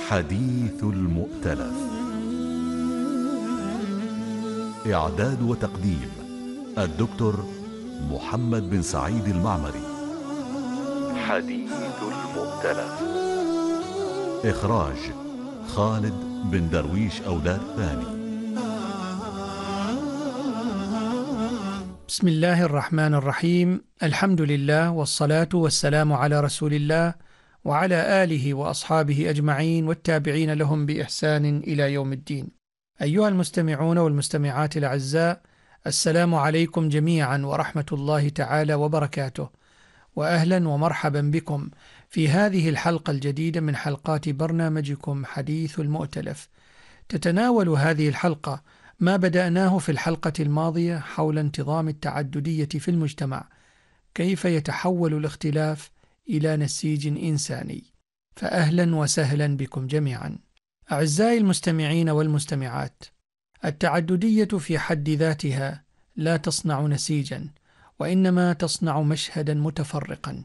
حديث المؤتلف. إعداد وتقديم الدكتور محمد بن سعيد المعمري. حديث المؤتلف. إخراج خالد بن درويش أولاد ثاني. بسم الله الرحمن الرحيم. الحمد لله والصلاة والسلام على رسول الله وعلى آله وأصحابه أجمعين والتابعين لهم بإحسان إلى يوم الدين. أيها المستمعون والمستمعات الأعزاء، السلام عليكم جميعا ورحمة الله تعالى وبركاته، وأهلا ومرحبا بكم في هذه الحلقة الجديدة من حلقات برنامجكم حديث المؤتلف. تتناول هذه الحلقة ما بدأناه في الحلقة الماضية حول انتظام التعددية في المجتمع، كيف يتحول الاختلاف إلى نسيج إنساني. فأهلا وسهلا بكم جميعا. أعزائي المستمعين والمستمعات، التعددية في حد ذاتها لا تصنع نسيجا، وإنما تصنع مشهدا متفرقا.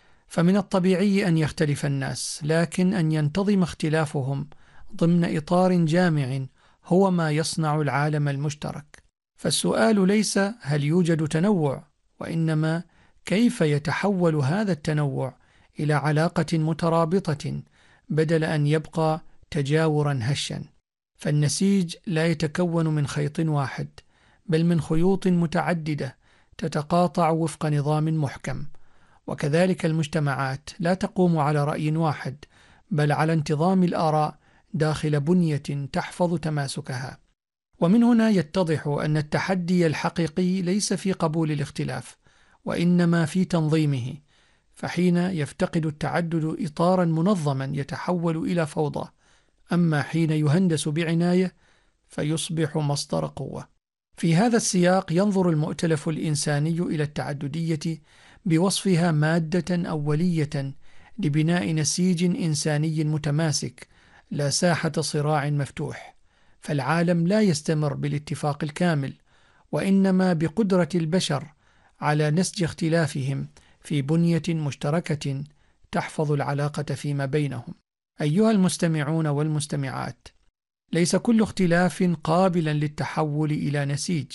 فمن الطبيعي أن يختلف الناس، لكن أن ينتظم اختلافهم ضمن إطار جامع هو ما يصنع العالم المشترك. فالسؤال ليس هل يوجد تنوع، وإنما كيف يتحول هذا التنوع إلى علاقة مترابطة بدل أن يبقى تجاورا هشا. فالنسيج لا يتكون من خيط واحد، بل من خيوط متعددة تتقاطع وفق نظام محكم. وكذلك المجتمعات لا تقوم على رأي واحد، بل على انتظام الآراء داخل بنية تحفظ تماسكها. ومن هنا يتضح أن التحدي الحقيقي ليس في قبول الاختلاف، وإنما في تنظيمه. فحين يفتقد التعدد إطارا منظما يتحول إلى فوضى، أما حين يهندس بعناية فيصبح مصدر قوة. في هذا السياق ينظر المؤتلف الإنساني إلى التعددية بوصفها مادة أولية لبناء نسيج إنساني متماسك، لا ساحة صراع مفتوح. فالعالم لا يستمر بالاتفاق الكامل، وإنما بقدرة البشر على نسج اختلافهم في بنية مشتركة تحفظ العلاقة فيما بينهم. أيها المستمعون والمستمعات، ليس كل اختلاف قابلا للتحول إلى نسيج،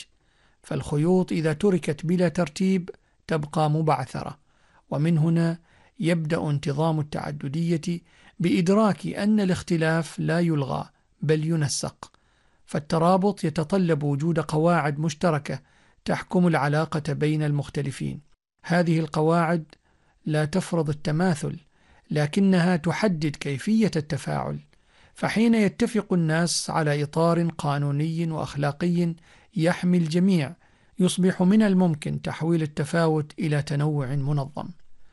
فالخيوط إذا تركت بلا ترتيب تبقى مبعثرة. ومن هنا يبدأ انتظام التعددية بإدراك أن الاختلاف لا يلغى بل ينسق. فالترابط يتطلب وجود قواعد مشتركة تحكم العلاقة بين المختلفين. هذه القواعد لا تفرض التماثل، لكنها تحدد كيفية التفاعل. فحين يتفق الناس على إطار قانوني وأخلاقي يحمي الجميع، يصبح من الممكن تحويل التفاوت إلى تنوع منظم.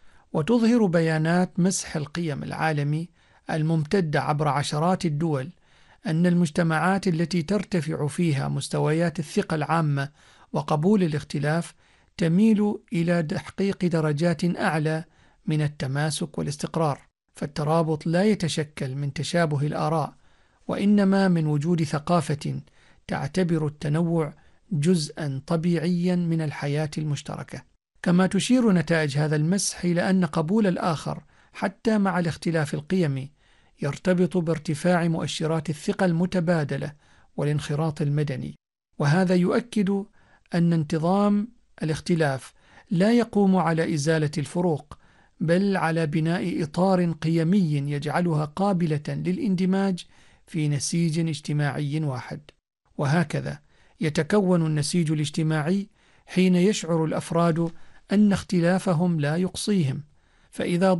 وتظهر بيانات مسح القيم العالمي الممتدة عبر عشرات الدول أن المجتمعات التي ترتفع فيها مستويات الثقة العامة وقبول الاختلاف تميل إلى تحقيق درجات أعلى من التماسك والاستقرار. فالترابط لا يتشكل من تشابه الآراء، وإنما من وجود ثقافة تعتبر التنوع جزءا طبيعيا من الحياة المشتركة. كما تشير نتائج هذا المسح إلى أن قبول الآخر حتى مع الاختلاف القيمي يرتبط بارتفاع مؤشرات الثقة المتبادلة والانخراط المدني. وهذا يؤكد أن انتظام الاختلاف لا يقوم على إزالة الفروق، بل على بناء إطار قيمي يجعلها قابلة للاندماج في نسيج اجتماعي واحد. وهكذا يتكون النسيج الاجتماعي حين يشعر الأفراد أن اختلافهم لا يقصيهم. فإذا